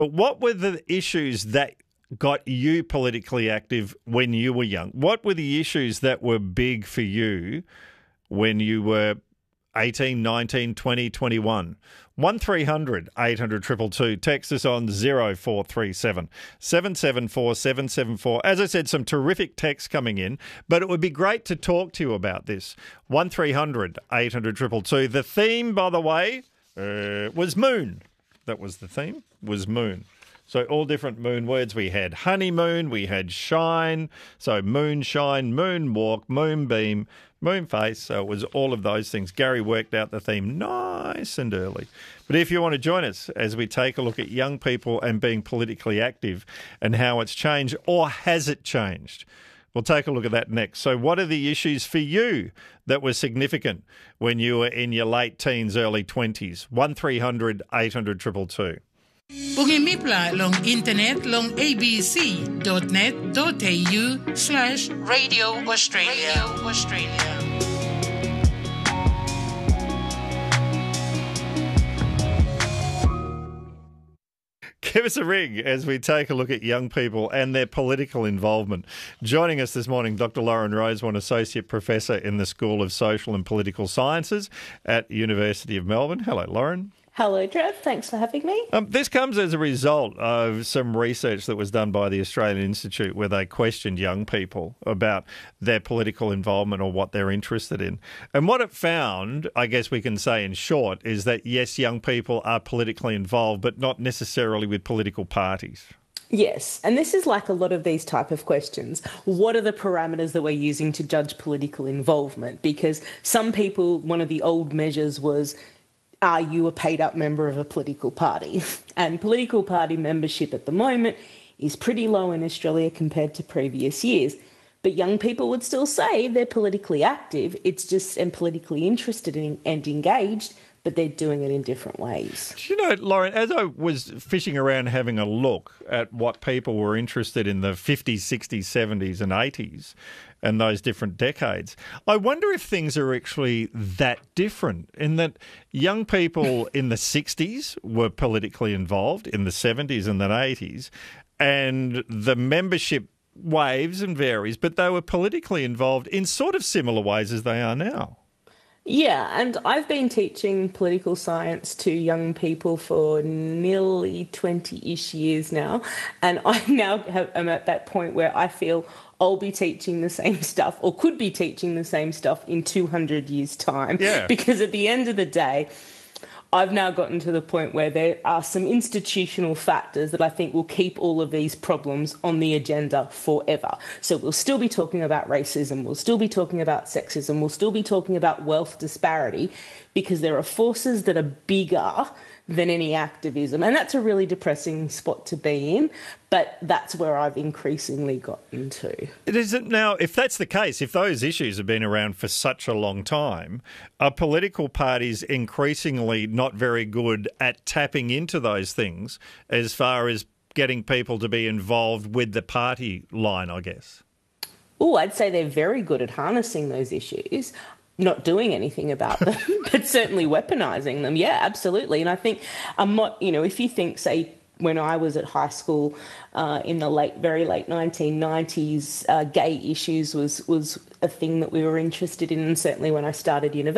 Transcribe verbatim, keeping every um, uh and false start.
But what were the issues that got you politically active when you were young? What were the issues that were big for you when you were eighteen, nineteen, twenty, twenty-one? one three hundred eight hundred two two two. Text us on zero four three seven seven seven four seven seven four. As I said, some terrific texts coming in, but it would be great to talk to you about this. one three hundred eight hundred two two two. The theme, by the way, uh, was moon. That was the theme, was moon. So all different moon words. We had honeymoon, we had shine, so moonshine, moonwalk, moonbeam, moonface. So it was all of those things. Gary worked out the theme nice and early. But if you want to join us as we take a look at young people and being politically active and how it's changed, or has it changed? We'll take a look at that next. So what are the issues for you that were significant when you were in your late teens, early twenties? one three hundred eight hundred two two two. Pungimipla long internet long abc.net.au slash Radio Australia. Radio Australia. Give us a ring as we take a look at young people and their political involvement. Joining us this morning, Doctor Lauren Rosewarne, Associate Professor in the School of Social and Political Sciences at University of Melbourne. Hello, Lauren. Hello, Trev. Thanks for having me. Um, this comes as a result of some research that was done by the Australian Institute where they questioned young people about their political involvement or what they're interested in. And what it found, I guess we can say in short, is that, yes, young people are politically involved, but not necessarily with political parties. Yes, and this is like a lot of these type of questions. What are the parameters that we're using to judge political involvement? Because some people, one of the old measures was, are you a paid-up member of a political party? And political party membership at the moment is pretty low in Australia compared to previous years. But young people would still say they're politically active. It's just and politically interested in, and engaged, but they're doing it in different ways. You know, Lauren, as I was fishing around having a look at what people were interested in the fifties, sixties, seventies and eighties and those different decades, I wonder if things are actually that different in that young people in the sixties were politically involved, in the seventies and the eighties, and the membership waves and varies, but they were politically involved in sort of similar ways as they are now. Yeah, and I've been teaching political science to young people for nearly twenty-ish years now, and I now have, am at that point where I feel I'll be teaching the same stuff or could be teaching the same stuff in two hundred years' time. Yeah. Because at the end of the day, I've now gotten to the point where there are some institutional factors that I think will keep all of these problems on the agenda forever. So we'll still be talking about racism, we'll still be talking about sexism, we'll still be talking about wealth disparity, because there are forces that are bigger than any activism. And that's a really depressing spot to be in, but that's where I've increasingly gotten to. It isn't now, if that's the case, if those issues have been around for such a long time, are political parties increasingly not very good at tapping into those things as far as getting people to be involved with the party line, I guess? Oh, I'd say they're very good at harnessing those issues. Not doing anything about them, but certainly weaponising them. Yeah, absolutely. And I think, um, you know, if you think, say, when I was at high school uh, in the late, very late nineteen nineties, uh, gay issues was was a thing that we were interested in, and certainly when I started university.